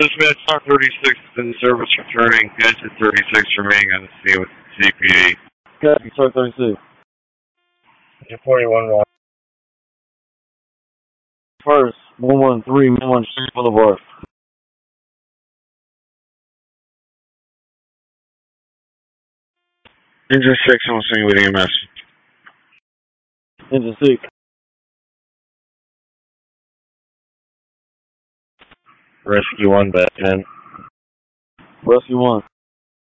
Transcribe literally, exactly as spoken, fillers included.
Dispatch Star thirty-six is in service returning. Engine thirty-six remaining on the scene with C P D. Copy, Star thirty-six. Engine forty-one one. First, one one three, Mainline Street Boulevard. Engine six on scene with E M S. Engine six. Rescue one, back ten. Rescue one.